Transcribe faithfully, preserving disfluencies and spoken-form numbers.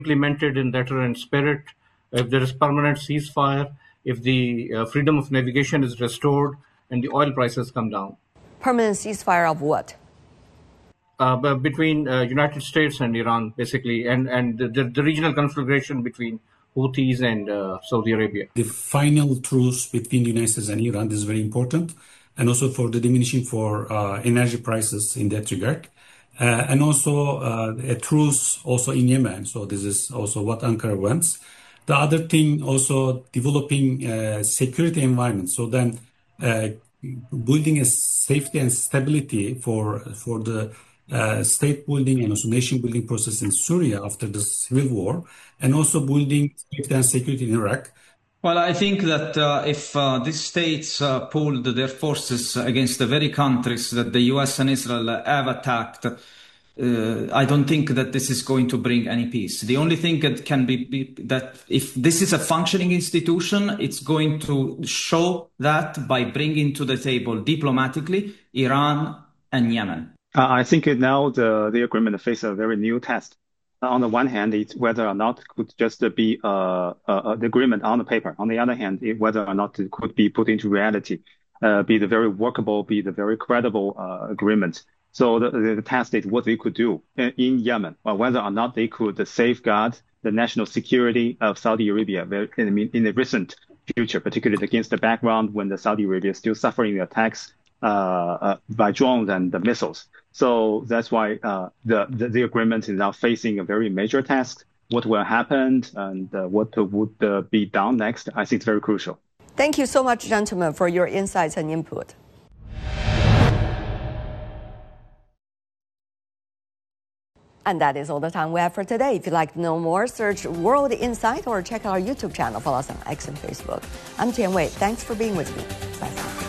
implemented in letter and spirit, if there is permanent ceasefire, if the uh, freedom of navigation is restored, and the oil prices come down. Permanent ceasefire of what? Uh, between uh, United States and Iran, basically, and, and the, the regional conflagration between Houthis and uh, Saudi Arabia. The final truce between the United States and Iran is very important, and also for the diminishing for uh, energy prices in that regard. Uh, and also uh, a truce also in Yemen. So this is also what Ankara wants. The other thing also developing a security environment. So then uh, building a safety and stability for for the uh, state building and also nation building process in Syria after the civil war, and also building safety and security in Iraq. Well, I think that uh, if uh, these states uh, pulled their forces against the very countries that the U S and Israel have attacked, uh, I don't think that this is going to bring any peace. The only thing that can be, be that if this is a functioning institution, it's going to show that by bringing to the table diplomatically Iran and Yemen. Uh, I think now the, the agreement faces a very new test. On the one hand, it's whether or not it could just be uh, uh, the agreement on the paper. On the other hand, it, whether or not it could be put into reality, uh, be the very workable, be the very credible uh, agreement. So the, the test is what they could do in, in Yemen, or whether or not they could safeguard the national security of Saudi Arabia in, in the recent future, particularly against the background when the Saudi Arabia is still suffering the attacks uh, uh, by drones and the missiles. So that's why uh, the, the the agreement is now facing a very major task. What will happen and uh, what would uh, be done next, I think it's very crucial. Thank you so much, gentlemen, for your insights and input. And that is all the time we have for today. If you'd like to know more, search World Insight or check out our YouTube channel. Follow us on X and Facebook. I'm Tian Wei. Thanks for being with me. Bye.